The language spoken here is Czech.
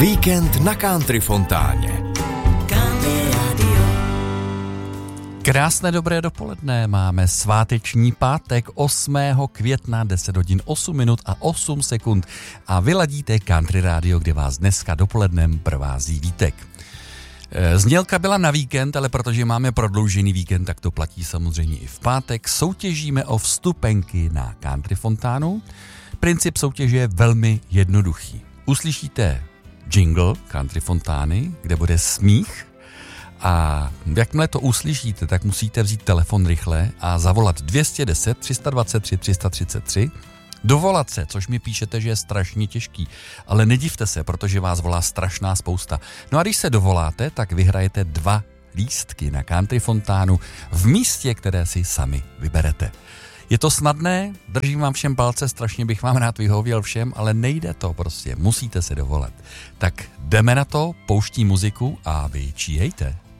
Víkend na Country Fontáně. Krásné dobré dopoledne, máme sváteční pátek 8. května 10 hodin 8 minut a 8 sekund a vy ladíte Country Radio, kde vás dneska dopolednem provází Vítek. Znělka byla na víkend, ale protože máme prodloužený víkend, tak to platí samozřejmě i v pátek. Soutěžíme o vstupenky na Country Fontánu. Princip soutěže je velmi jednoduchý. Uslyšíte jingle Country Fontány, kde bude smích, a jakmile to uslyšíte, tak musíte vzít telefon rychle a zavolat 210 323 333, dovolat se, což mi píšete, že je strašně těžký, ale nedivte se, protože vás volá strašná spousta. No a když se dovoláte, tak vyhrajete 2 lístky na Country Fontánu v místě, které si sami vyberete. Je to snadné, držím vám všem palce, strašně bych vám rád vyhověl všem, ale nejde to prostě, musíte se dovolat. Tak jdeme na to, pouští muziku a vy číhejte.